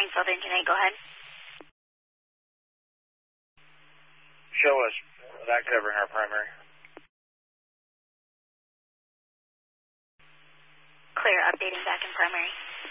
South Engine 8, go ahead. Show us that covering our primary. Clear, updating back in primary.